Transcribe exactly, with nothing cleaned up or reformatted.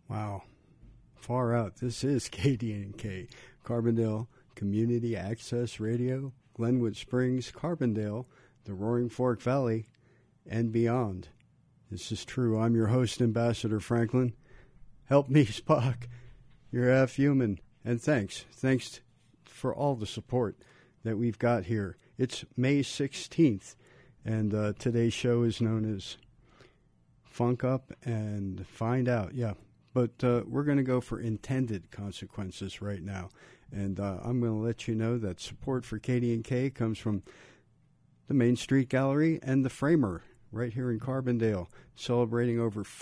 Wow. Far out. This is K D N K, Carbondale Community Access Radio, Glenwood Springs, Carbondale, the Roaring Fork Valley, and beyond. This is true. I'm your host, Ambassador Franklin. Help me, Spock. You're half human. And thanks. Thanks for all the support that we've got here. It's May sixteenth, and uh, today's show is known as Funk Up and Find Out. Yeah, but uh, we're going to go for intended consequences right now. And uh, I'm going to let you know that support for K D N K comes from the Main Street Gallery and the Framer right here in Carbondale, celebrating over